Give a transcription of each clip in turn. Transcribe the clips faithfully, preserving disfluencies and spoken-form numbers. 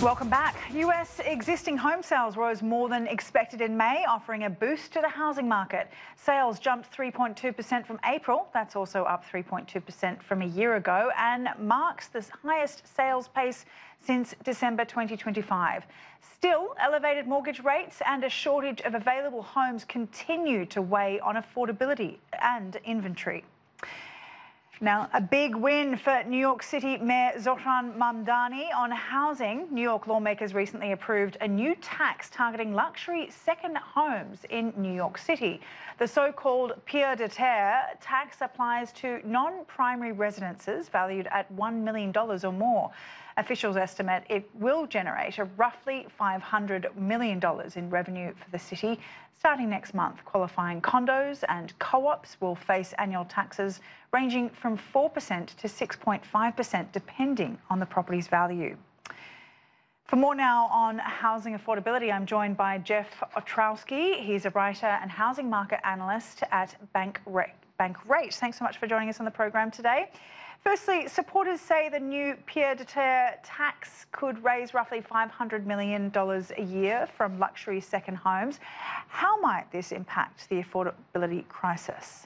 Welcome back. U S existing home sales rose more than expected in May, offering a boost to the housing market. Sales jumped three point two percent from April. That's also up three point two percent from a year ago and marks the highest sales pace since December twenty twenty-five. Still, elevated mortgage rates and a shortage of available homes continue to weigh on affordability and inventory. Now, a big win for New York City Mayor Zohran Mamdani on housing. New York lawmakers recently approved a new tax targeting luxury second homes in New York City. The so-called pied à terre tax applies to non-primary residences valued at one million dollars or more. Officials estimate it will generate a roughly five hundred million dollars in revenue for the city starting next month. Qualifying condos and co-ops will face annual taxes ranging from four percent to six point five percent depending on the property's value. For more now on housing affordability, I'm joined by Jeff Ostrowski. He's a writer and housing market analyst at Bankrate. Bankrate. Thanks so much for joining us on the program today. Firstly, supporters say the new pied à terre tax could raise roughly five hundred million dollars a year from luxury second homes. How might this impact the affordability crisis?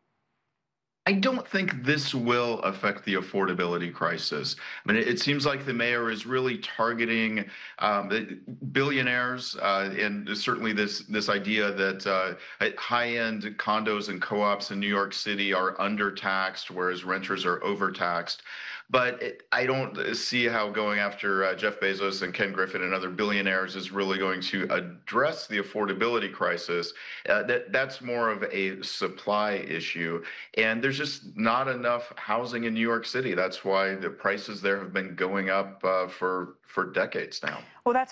I don't think this will affect the affordability crisis. I mean, it seems like the mayor is really targeting um, the billionaires, uh, and certainly this this idea that uh, high-end condos and co-ops in New York City are undertaxed, whereas renters are overtaxed. But it, I don't see how going after uh, Jeff Bezos and Ken Griffin and other billionaires is really going to address the affordability crisis. Uh, that that's more of a supply issue, and there's just not enough housing in New York City. That's why the prices there have been going up uh, for for decades now. Well, that's